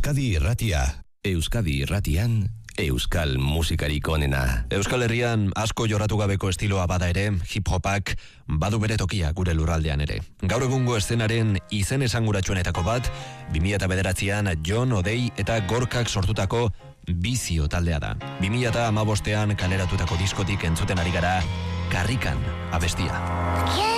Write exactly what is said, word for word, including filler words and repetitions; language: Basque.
Euskadi Irratia. Euskadi Irratian, euskal musikarik onena. Euskal Herrian asko jorratu gabeko estiloa bada ere, hip-hopak badu bere tokia gure lurraldean ere. Gaur egungo eszenaren izen esanguratsuenetako bat, bi mila bederatzian Jon Odei eta Gorkak sortutako Bizio taldea da. bi mila hamabostean kaleratutako diskotik entzuten ari gara Karrikan abestia.